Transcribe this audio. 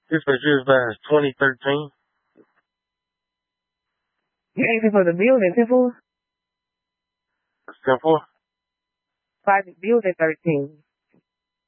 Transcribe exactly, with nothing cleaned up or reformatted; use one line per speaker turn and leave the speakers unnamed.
This was by twenty thirteen.
You asking for the bills at ten four?
ten four?
Private bills at thirteen.